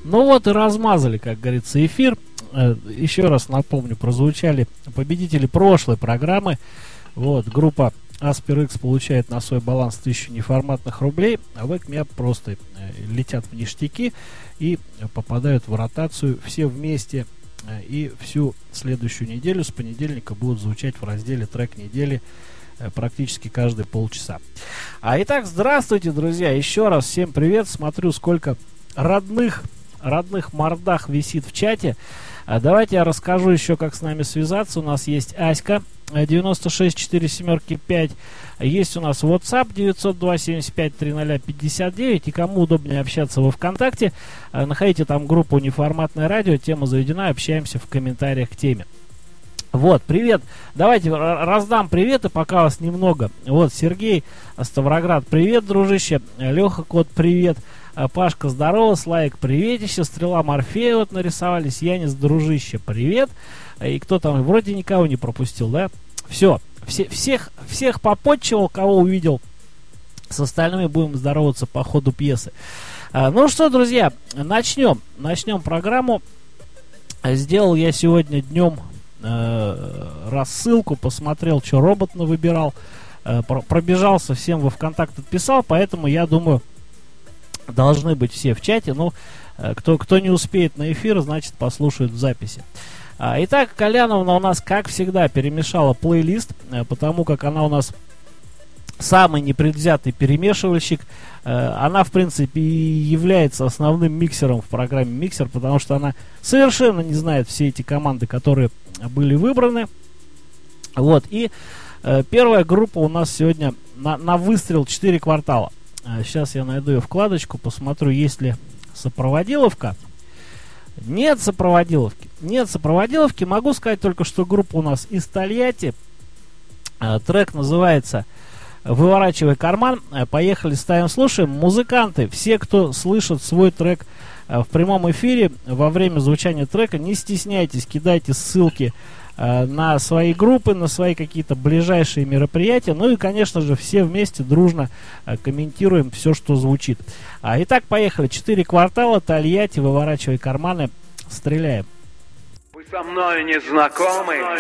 Ну вот и размазали, как говорится, эфир. Еще раз напомню, прозвучали победители прошлой программы. Вот, группа Asper X получает на свой баланс 1000 неформатных рублей, а Wake Me Up просто летят в ништяки и попадают в ротацию все вместе. И всю следующую неделю с понедельника будут звучать в разделе «Трек недели» практически каждые полчаса. Итак, здравствуйте, друзья. Еще раз всем привет. Смотрю, сколько родных мордах висит в чате. Давайте я расскажу еще, как с нами связаться. У нас есть Аська 96475. Есть у нас WhatsApp 902-75-30-59. И кому удобнее общаться во ВКонтакте, находите там группу «Неформатное радио». Тема заведена. Общаемся в комментариях к теме. Вот, привет. Давайте раздам приветы, пока вас немного. Вот, Сергей, Ставроград, привет, дружище. Леха, кот, привет. Пашка, здорово. Слайк, приветище. Стрела Морфея вот нарисовались. Янис, дружище, привет. И кто там? Вроде никого не пропустил, да? Все. Всех попотчевал, кого увидел. С остальными будем здороваться по ходу пьесы. Ну что, друзья, начнем программу. Сделал я сегодня днем рассылку, посмотрел, что робот навыбирал, пробежался, всем во ВКонтакт отписал, поэтому я думаю, должны быть все в чате. Ну, кто не успеет на эфир, значит послушает в записи. Итак, Коляновна у нас, как всегда, перемешала плейлист, потому как она у нас самый непредвзятый перемешивальщик. Она, в принципе, и является основным миксером в программе «Миксер», потому что она совершенно не знает все эти команды, которые были выбраны. Вот, и первая группа у нас сегодня на выстрел 4 квартала. Сейчас я найду ее вкладочку, посмотрю, есть ли сопроводиловка. Нет сопроводиловки. Могу сказать только, что группа у нас из Тольятти. Трек называется «Выворачивай карман». Поехали, ставим, слушаем. Музыканты, все, кто слышит свой трек в прямом эфире, во время звучания трека, не стесняйтесь, кидайте ссылки на свои группы, на свои какие-то ближайшие мероприятия. Ну и, конечно же, все вместе дружно комментируем все, что звучит. Итак, поехали. 4 квартала, Тольятти, «Выворачивай карманы». Стреляем. Вы со мной не знакомы.